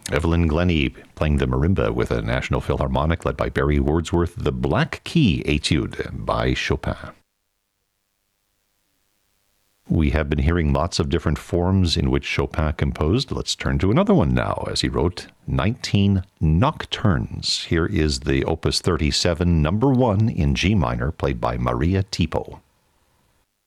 Evelyn Glennie playing the marimba with a National Philharmonic led by Barry Wordsworth. The Black Key Etude by Chopin. We have been hearing lots of different forms in which Chopin composed. Let's turn to another one now, as he wrote 19 nocturnes. Here is the Opus 37, number 1 in G minor, played by Maria Tipo.